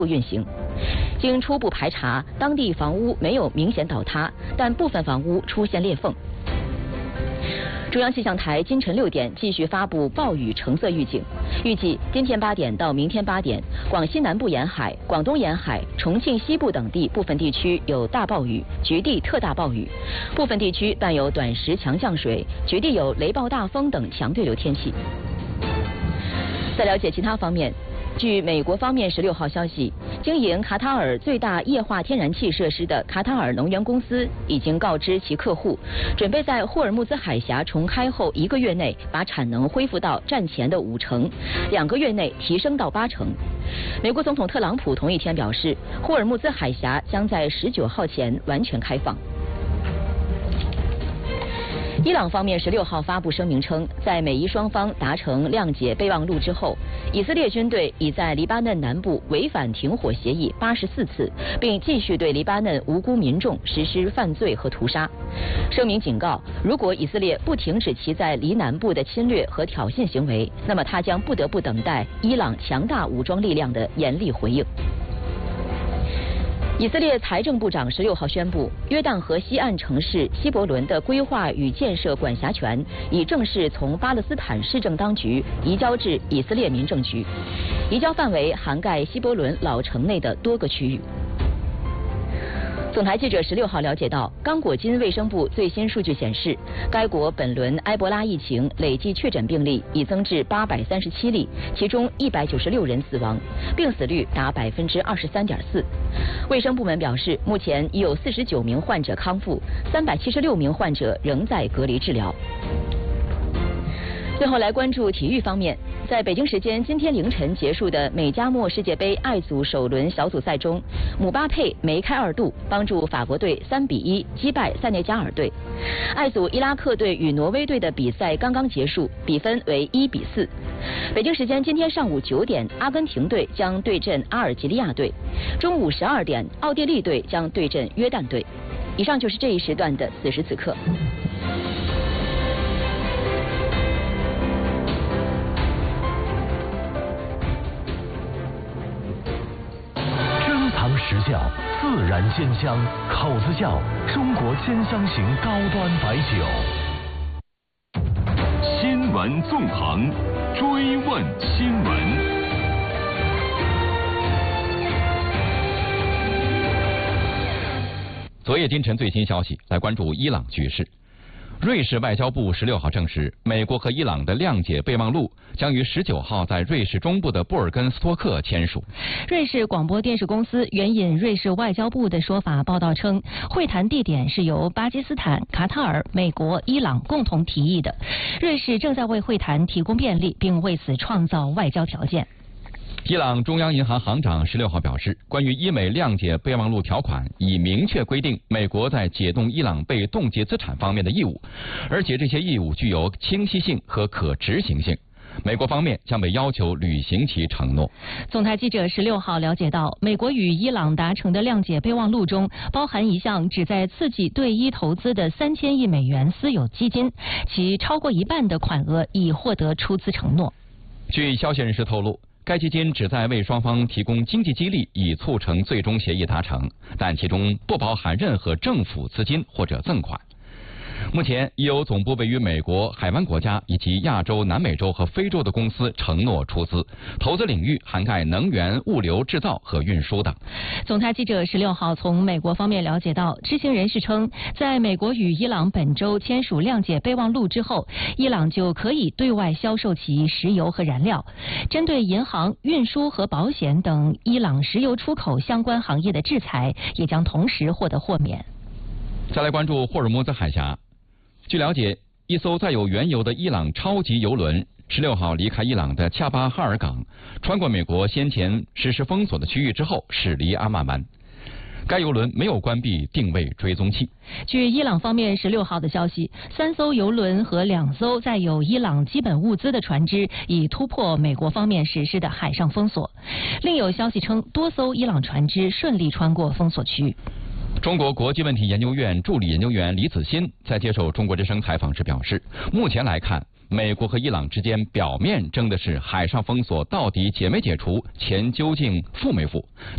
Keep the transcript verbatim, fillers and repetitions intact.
运行。经初步排查，当地房屋没有明显倒塌，但部分房屋出现裂缝。中央气象台今晨六点继续发布暴雨橙色预警，预计今天八点到明天八点，广西南部沿海、广东沿海、重庆西部等地部分地区有大暴雨，局地特大暴雨，部分地区伴有短时强降水，局地有雷暴大风等强对流天气。在了解其他方面，据美国方面十六号消息，经营卡塔尔最大液化天然气设施的卡塔尔能源公司已经告知其客户，准备在霍尔木兹海峡重开后一个月内把产能恢复到战前的五成，两个月内提升到八成。美国总统特朗普同一天表示，霍尔木兹海峡将在十九号前完全开放。伊朗方面十六号发布声明称，在美伊双方达成谅解备忘录之后，以色列军队已在黎巴嫩南部违反停火协议八十四次，并继续对黎巴嫩无辜民众实施犯罪和屠杀。声明警告，如果以色列不停止其在黎南部的侵略和挑衅行为，那么他将不得不等待伊朗强大武装力量的严厉回应。以色列财政部长十六号宣布，约旦河西岸城市希伯伦的规划与建设管辖权已正式从巴勒斯坦市政当局移交至以色列民政局，移交范围涵盖希伯伦老城内的多个区域。总台记者十六号了解到，刚果金卫生部最新数据显示，该国本轮埃博拉疫情累计确诊病例已增至八百三十七例，其中一百九十六人死亡，病死率达百分之二十三点四。卫生部门表示，目前已有四十九名患者康复，三百七十六名患者仍在隔离治疗。最后来关注体育方面，在北京时间今天凌晨结束的美加墨世界杯爱组首轮小组赛中，姆巴佩梅开二度，帮助法国队三比一击败塞内加尔队。爱组伊拉克队与挪威队的比赛刚刚结束，比分为一比四。北京时间今天上午九点，阿根廷队将对阵阿尔及利亚队；中午十二点，奥地利队将对阵约旦队。以上就是这一时段的此时此刻。 时效自然鲜香，口子窖中国鲜香型高端白酒。 新闻纵横，追问新闻。 昨夜今晨最新消息，来关注伊朗局势。瑞士外交部十六号证实，美国和伊朗的谅解备忘录将于十九号在瑞士中部的布尔根斯托克签署。 瑞士广播电视公司援引瑞士外交部的说法报道称，会谈地点是由巴基斯坦、卡塔尔、美国、伊朗共同提议的。瑞士正在为会谈提供便利，并为此创造外交条件。 伊朗中央银行行长十六号表示，关于伊美谅解备忘录条款已明确规定美国在解冻伊朗被冻结资产方面的义务，而且这些义务具有清晰性和可执行性。美国方面将被要求履行其承诺。 总台记者十六号了解到，美国与伊朗达成的谅解备忘录中包含一项旨在刺激对伊投资的三千亿美元私有基金，其超过一半的款额已获得出资承诺。 据消息人士透露，该基金旨在为双方提供经济激励，以促成最终协议达成，但其中不包含任何政府资金或者赠款。目前已有总部位于美国、海湾国家以及亚洲、南美洲和非洲的公司承诺出资，投资领域涵盖能源、物流、制造和运输等。 总台记者十六号从美国方面了解到，知情人士称，在美国与伊朗本周签署谅解备忘录之后，伊朗就可以对外销售其石油和燃料。针对银行、运输和保险等伊朗石油出口相关行业的制裁，也将同时获得豁免。 再来关注霍尔木兹海峡。据了解，一艘载有原油的伊朗超级油轮十六号离开伊朗的恰巴哈尔港，穿过美国先前实施封锁的区域之后驶离阿曼湾。该油轮没有关闭定位追踪器。 据伊朗方面十六号的消息，三艘油轮和两艘载有伊朗基本物资的船只已突破美国方面实施的海上封锁。另有消息称，多艘伊朗船只顺利穿过封锁区域。 中国国际问题研究院助理研究员李子欣在接受中国之声采访时表示，目前来看，美国和伊朗之间表面争的是海上封锁到底解没解除，钱究竟付没付，